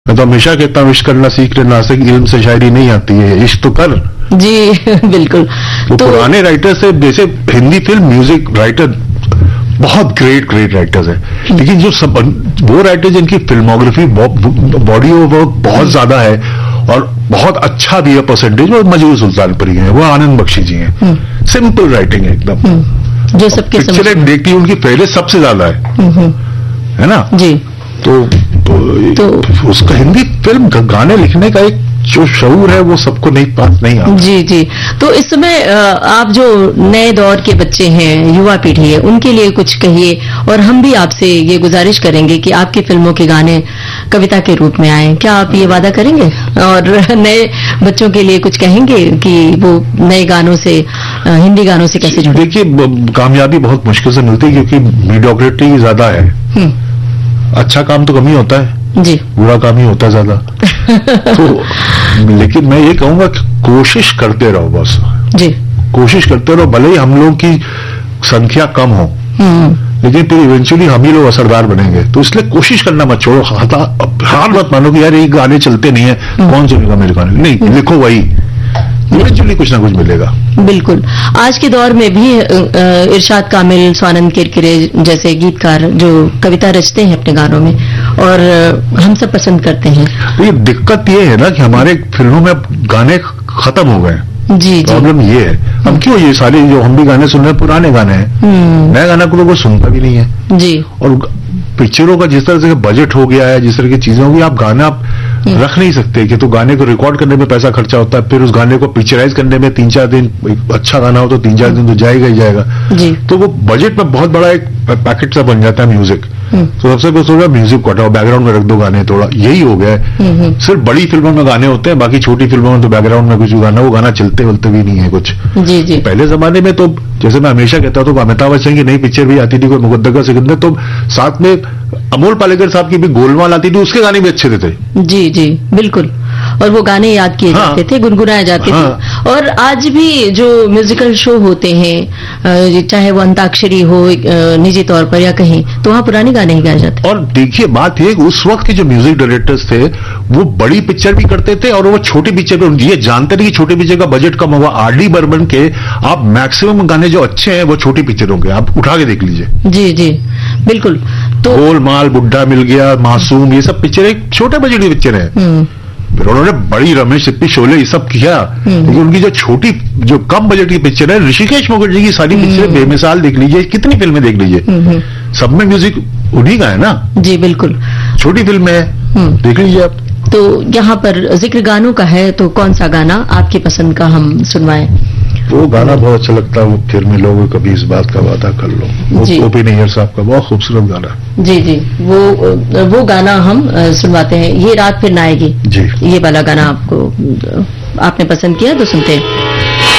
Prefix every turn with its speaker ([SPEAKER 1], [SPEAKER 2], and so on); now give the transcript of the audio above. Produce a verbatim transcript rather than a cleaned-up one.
[SPEAKER 1] मैं तो हमेशा कहता हूँ इश्क करना सीख ले, नासिक इल्म से शायरी नहीं आती है, इश्क तो कर।
[SPEAKER 2] जी बिल्कुल।
[SPEAKER 1] तो, तो पुराने राइटर से, जैसे हिंदी फिल्म म्यूजिक राइटर बहुत ग्रेट ग्रेट राइटर्स हैं, लेकिन जो सब वो राइटर जिनकी फिल्मोग्राफी बॉडी ऑफ वर्क बहुत ज्यादा है और बहुत अच्छा भी है परसेंटेज, वो मजरूर सुल्तानपुरी हैं, वो आनंद बख्शी जी हैं। सिंपल राइटिंग है एकदम,
[SPEAKER 2] जो सबके
[SPEAKER 1] पिक्चरें देखती उनकी पहले सबसे ज्यादा है है ना
[SPEAKER 2] जी।
[SPEAKER 1] तो, तो, तो उसका हिंदी फिल्म गाने लिखने का एक जो शऊर है वो सबको नहीं पास नहीं आता।
[SPEAKER 2] जी जी। तो इस समय आप जो नए दौर के बच्चे हैं, युवा पीढ़ी है, उनके लिए कुछ कहिए, और हम भी आपसे ये गुजारिश करेंगे कि आपकी फिल्मों के गाने कविता के रूप में आए। क्या आप ये वादा करेंगे और नए बच्चों के लिए कुछ कहेंगे कि वो नए गानों से, हिंदी गानों से कैसे जुड़े?
[SPEAKER 1] देखिए, कामयाबी बहुत मुश्किल से मिलती है क्योंकि मीडियोक्रिटी ज्यादा है। अच्छा काम तो कम ही होता है
[SPEAKER 2] जी,
[SPEAKER 1] बुरा काम ही होता है ज्यादा। तो लेकिन मैं ये कहूंगा कि कोशिश करते रहो, बस
[SPEAKER 2] जी
[SPEAKER 1] कोशिश करते रहो, भले ही हम लोग की संख्या कम हो, लेकिन फिर इवेंचुअली हम ही लोग असरदार बनेंगे। तो इसलिए कोशिश करना मत छोड़ो, हार मत मानो कि यार ये गाने चलते नहीं है, कौन सुनेगा मेरे गाने, नहीं, लिखो वही, इवेंचुअली कुछ ना कुछ मिलेगा।
[SPEAKER 2] बिल्कुल। आज के दौर में भी इरशाद कामिल, स्वानंद किरकिरे जैसे गीतकार जो कविता रचते हैं अपने गानों में, और हम सब पसंद करते हैं।
[SPEAKER 1] तो ये दिक्कत ये है ना कि हमारे फिल्मों में गाने खत्म हो गए।
[SPEAKER 2] जी
[SPEAKER 1] प्रॉब्लम ये है, हम क्यों ये सारे जो हम भी गाने सुन रहे हैं पुराने गाने हैं, नया गाना को तो कोई सुनता भी नहीं है
[SPEAKER 2] जी।
[SPEAKER 1] और पिक्चरों का जिस तरह से बजट हो गया है, जिस तरह की चीजें होगी, आप गाना आप रख नहीं सकते कि तो गाने को रिकॉर्ड करने में पैसा खर्चा होता है, फिर उस गाने को पिक्चराइज करने में तीन चार दिन, अच्छा गाना हो तो तीन चार दिन तो जाएगा ही जाएगा
[SPEAKER 2] जी।
[SPEAKER 1] तो वो बजट में बहुत बड़ा एक पैकेट सा बन जाता है म्यूजिक। तो सबसे पहले सोचा म्यूजिक को हटाओ, बैकग्राउंड में रख दो गाने, थोड़ा यही हो गया है। सिर्फ बड़ी फिल्मों में गाने होते हैं, बाकी छोटी फिल्मों में तो बैकग्राउंड में कुछ गाना, वो गाना चलते वलते भी नहीं है कुछ।
[SPEAKER 2] जी जी।
[SPEAKER 1] पहले जमाने में तो जैसे मैं हमेशा कहता था, तो अमिताभ बच्चन की नई पिक्चर भी आती थी, कोई मुकद्दर का सिकंदर, तो साथ में अमोल पालेकर साहब की भी गोलमाल आती थी, उसके गाने भी अच्छे थे।
[SPEAKER 2] जी जी बिल्कुल। और वो गाने याद किए हाँ, जाते थे, गुनगुनाए जाते हाँ, थे। और आज भी जो म्यूजिकल शो होते हैं, चाहे वो अंताक्षरी हो निजी तौर पर या कहीं, तो वहाँ पुराने गाने ही गाए जाते।
[SPEAKER 1] और देखिए बात ये, उस वक्त के जो म्यूजिक डायरेक्टर्स थे वो बड़ी पिक्चर भी करते थे और वो छोटी पिक्चर भी, ये जानते थे कि छोटी पिक्चर का बजट कम होगा। आर डी बर्मन के आप मैक्सिमम गाने जो अच्छे हैं वो छोटी पिक्चरों के, आप उठा के देख लीजिए।
[SPEAKER 2] जी जी बिल्कुल।
[SPEAKER 1] तो गोलमाल, बुड्ढा मिल गया, मासूम, ये सब पिक्चर एक छोटे बजट की पिक्चर है। फिर उन्होंने बड़ी रमेश सिप्पी, शोले, ये सब किया, लेकिन उनकी जो छोटी, जो कम बजट की पिक्चर है, ऋषिकेश मुखर्जी की सारी पिक्चरें बेमिसाल देख लीजिए, कितनी फिल्में देख लीजिए, सब में म्यूजिक उन्हीं का है ना।
[SPEAKER 2] जी बिल्कुल।
[SPEAKER 1] छोटी फिल्म है, देख लीजिए आप।
[SPEAKER 2] तो यहाँ पर जिक्र गानों का है, तो कौन सा गाना आपकी पसंद का हम सुनवाएं?
[SPEAKER 1] वो गाना बहुत अच्छा लगता है, वो फिर मिलोगे कभी इस बात का वादा कर लो, वो ओपी नैयर साहब का बहुत खूबसूरत गाना।
[SPEAKER 2] जी जी, वो वो गाना हम सुनवाते हैं, ये रात फिर ना आएगी।
[SPEAKER 1] जी,
[SPEAKER 2] ये वाला गाना आपको आपने पसंद किया, तो सुनते हैं।